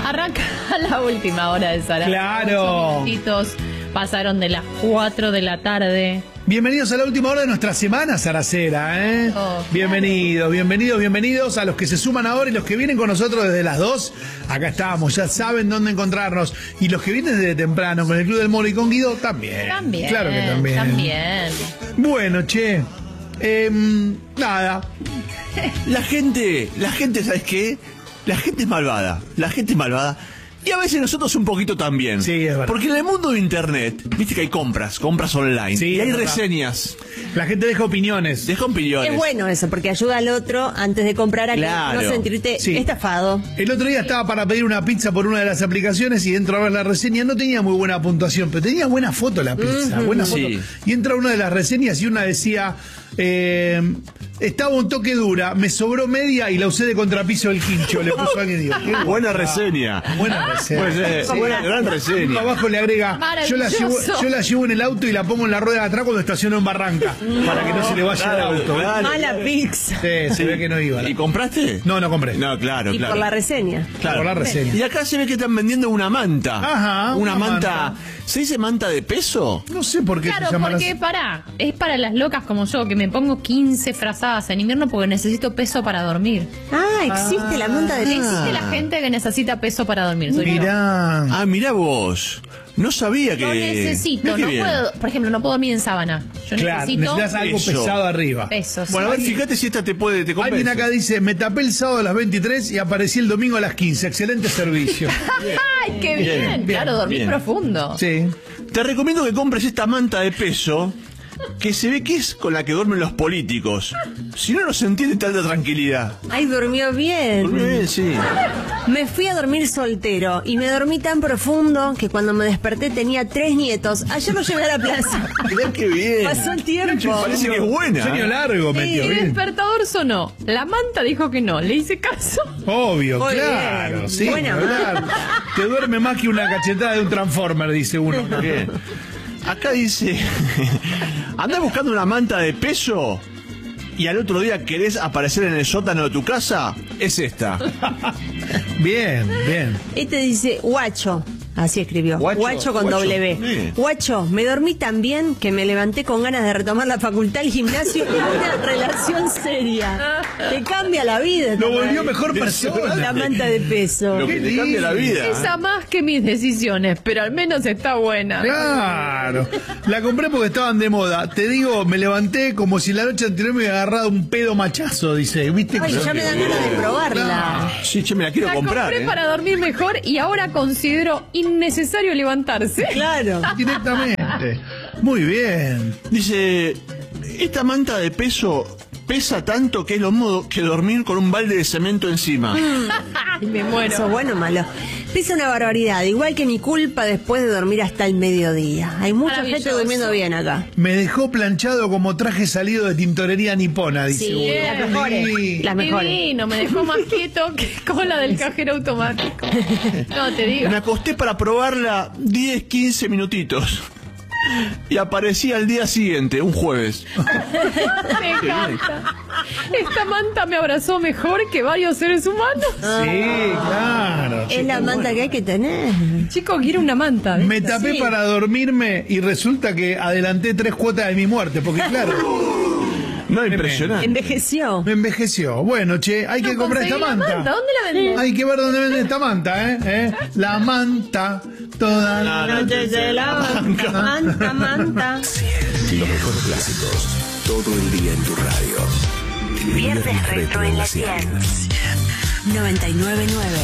Arranca la última hora de Zaragoza. ¡Claro! 8 minutitos, pasaron de las 4 de la tarde. Bienvenidos a la última hora de nuestra semana, Zaracera, ¿eh? Oh, bienvenidos a los que se suman ahora y los que vienen con nosotros desde las 2. Acá estamos, ya saben dónde encontrarnos. Y los que vienen desde temprano con el Club del Moro y con Guido, también. También. Claro que también. También. Bueno, che. Nada. La gente, ¿sabes qué? La gente es malvada. Y a veces nosotros un poquito también. Sí, es verdad. Porque en el mundo de internet, viste que hay compras online. Sí, y hay es verdad. reseñas. La gente deja opiniones. Deja opiniones. Es bueno eso, porque ayuda al otro antes de comprar a Claro. que no sentirte Sí. estafado. El otro día estaba para pedir una pizza por una de las aplicaciones y entro a ver la reseña. No tenía muy buena puntuación, pero tenía buena foto la pizza. Buena foto. Sí. Y entra una de las reseñas y una decía... estaba un toque dura, me sobró media y la usé de contrapiso del quincho. Le puso alguien y digo, qué Buena reseña. buena reseña. Pues, Sí. buena, gran Y reseña. abajo le agrega, yo la llevo en el auto y la pongo en la rueda de atrás cuando estaciono en Barranca, para que no se le vaya el auto. Claro. Mala pizza. Sí, se ve que no iba. ¿Y compraste? No compré. No, claro, Y claro. por la reseña. Claro. Por la reseña. Y acá se ve que están vendiendo una manta. Ajá, Una una manta. manta. ¿Se dice manta de peso? No sé por qué Claro, se llama porque es para las locas como yo, que me pongo 15 frazadas en invierno porque necesito peso para dormir. Ah, existe la manta de Existe la gente que necesita peso para dormir. Soy yo. Mirá. Ah, mirá vos. No sabía que... No necesito, Mirá qué no bien. puedo, por ejemplo, no puedo dormir en sábana. Yo Claro, necesito necesitas algo peso. pesado arriba. peso. Bueno, a ver, sí. fíjate si esta te convence. Alguien acá dice, me tapé el sábado a las 23 y aparecí el domingo a las 15. Excelente servicio. ¡Ay, qué bien! Bien, Claro, dormir bien. profundo. Sí. Te recomiendo que compres esta manta de peso que se ve que es con la que duermen los políticos. Si no, no se entiende tanta tranquilidad. Ay, durmió bien. Durmió bien, sí. Me fui a dormir soltero y me dormí tan profundo que cuando me desperté tenía 3 nietos. Ayer los llevé a la plaza. Mirá qué bien. Pasó el tiempo. Parece que es buena. Sueño largo, Sí, metió el bien. despertador sonó. La manta dijo que no. Le hice caso. Obvio, Muy claro. bien. Sí, Buena claro. Te duerme más que una cachetada de un Transformer, dice uno. Bien. Acá dice, andás buscando una manta de peso y al otro día querés aparecer en el sótano de tu casa, es esta. Bien, bien. Este dice, guacho. Así escribió. Guacho, Con guacho. W. Bien. Guacho, me dormí tan bien que me levanté con ganas de retomar la facultad, el gimnasio y una relación seria. Te cambia la vida. Lo esta volvió madre. mejor La persona. manta de peso. Lo que te cambia la vida. Pesa más que mis decisiones, pero al menos está buena. Claro. La compré porque estaban de moda. Te digo, me levanté como si la noche anterior me hubiera agarrado un pedo machazo, dice. ¿Viste? Ay, ya me dan ganas de probarla. Sí, yo me la quiero La comprar. compré para dormir mejor y ahora considero innecesario levantarse. Claro. Directamente. Muy bien. Dice, esta manta de peso pesa tanto que es lo mismo que dormir con un balde de cemento encima. Ay, me muero. Eso es bueno o malo. Pesa una barbaridad, igual que mi culpa después de dormir hasta el mediodía. Hay mucha gente Maravilloso. durmiendo bien acá. Me dejó planchado como traje salido de tintorería nipona, dice Sí, uno. las mejores. Sí. Las mejores. Divino, me dejó más quieto que cola del cajero automático. No, te digo. Me acosté para probarla 10, 15 minutitos. Y aparecí al día siguiente, un jueves. Me encanta. Esta manta me abrazó mejor que varios seres humanos. Sí, claro. Es la manta que hay que tener. Chico, quiero una manta. Me tapé Sí. para dormirme y resulta que adelanté 3 cuotas de mi muerte, porque claro, No, impresionante. Envejeció. me envejeció. Bueno, che, hay que comprar esta Conseguí la manta. ¿Dónde la venden? Hay que ver dónde venden esta manta, ¿eh? La manta, toda la Noche de la manta, manta. Los mejores clásicos, todo el día en tu radio. Viernes Retro en la 100. 99.9